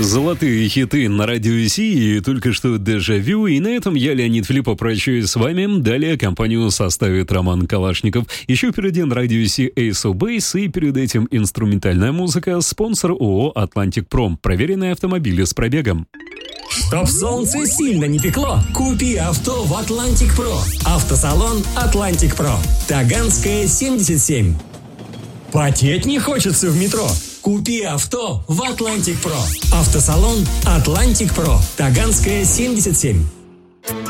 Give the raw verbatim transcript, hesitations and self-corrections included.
Золотые хиты на радио Си, и только что дежавю. И на этом я, Леонид Филиппов, прощаюсь с вами. Далее компанию составит Роман Калашников. Еще впереди на радио Си Ace of Base, и перед этим инструментальная музыка. Спонсор ООО «Атлантик Пром». Проверенные автомобили с пробегом. Чтоб солнце сильно не пекло, купи авто в «Атлантик Про». Автосалон «Атлантик Про». Таганская, семьдесят семь. Потеть не хочется в метро? Купи авто в «Атлантик Про». Автосалон «Атлантик Про». Таганская, семьдесят семь.